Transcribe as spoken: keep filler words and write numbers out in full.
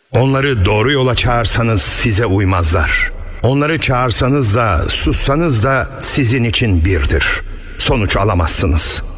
Onları doğru yola çağırsanız size uymazlar. Onları çağırsanız da sussanız da sizin için birdir. Sonuç alamazsınız.